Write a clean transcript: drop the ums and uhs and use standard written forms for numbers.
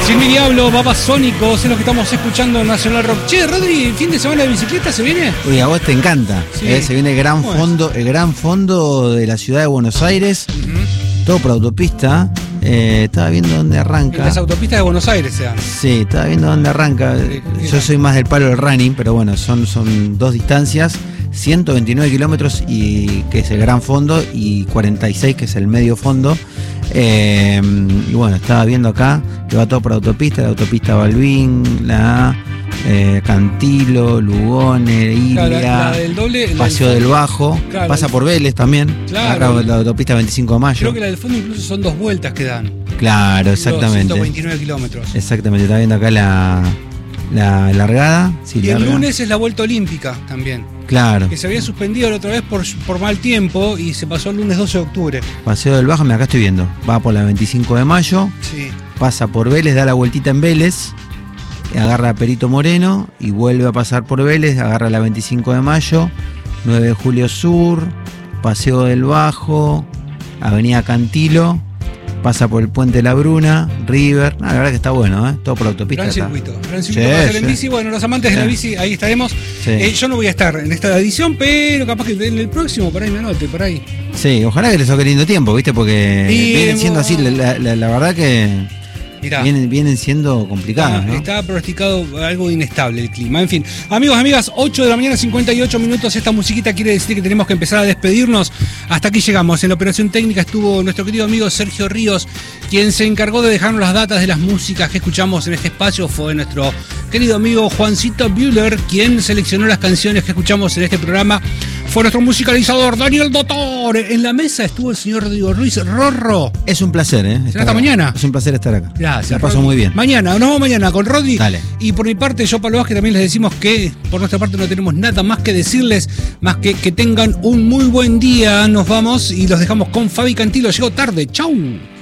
Sin mi diablo, Babasónicos, es lo que estamos escuchando en Nacional Rock. Che, Rodri, ¿fin de semana de bicicleta se viene? Uy, a vos te encanta. Sí. Se viene el gran fondo de la ciudad de Buenos Aires. Todo por autopista. Estaba viendo dónde arranca. En las autopistas de Buenos Aires se dan. Sí, estaba viendo dónde arranca. Yo soy más del palo del running, pero bueno, son dos distancias. 129 kilómetros, y que es el gran fondo, y 46, que es el medio fondo. Y bueno, estaba viendo acá que va todo por autopista, la autopista Balbín, la Cantilo, Lugones, Ilia, la del doble, Paseo del Bajo, claro, pasa por Vélez también. Claro. Acá la autopista 25 de mayo. Creo que la del fondo incluso son 2 vueltas que dan. Claro, exactamente. 129 kilómetros. Exactamente, está viendo acá la largada. Sí, Y el larga. lunes es la vuelta olímpica también. Claro. Que se había suspendido la otra vez por mal tiempo y se pasó el lunes 12 de octubre. Paseo del Bajo, mira, acá estoy viendo. Va por la 25 de mayo, Sí. pasa por Vélez, da la vueltita en Vélez, agarra a Perito Moreno y vuelve a pasar por Vélez, agarra la 25 de mayo, 9 de julio Sur, Paseo del Bajo, Avenida Cantilo, pasa por el Puente de la Bruna, River. La verdad que está bueno, todo por autopista. Gran está. circuito para Sí, hacer en sí. bici. Bueno, los amantes de la bici, ahí estaremos. Sí. Yo no voy a estar en esta edición, pero capaz que en el próximo, por ahí me anote, por ahí. Sí, ojalá que les toque lindo tiempo, ¿viste? Porque Y vienen siendo así, la verdad que Mirá. vienen siendo complicadas, ¿no? Está pronosticado algo inestable el clima. En fin, amigos, amigas, 8 de la mañana, 58 minutos. Esta musiquita quiere decir que tenemos que empezar a despedirnos. Hasta aquí llegamos. En la operación técnica estuvo nuestro querido amigo Sergio Ríos, quien se encargó de dejarnos las datas de las músicas que escuchamos en este espacio. Fue nuestro querido amigo Juancito Bühler, quien seleccionó las canciones que escuchamos en este programa. Fue nuestro musicalizador Daniel Dottore. En la mesa estuvo el señor Rodrigo Ruiz Rorro. Es un placer, ¿Será hasta mañana? Es un placer estar acá. Gracias. La paso Rodri. muy bien. Mañana, nos vemos mañana con Rodri. Dale. Y por mi parte, yo, Pablo Vázquez, también les decimos que por nuestra parte no tenemos nada más que decirles, más que tengan un muy buen día. Nos vamos y los dejamos con Fabi Cantilo. Llegó tarde. Chau.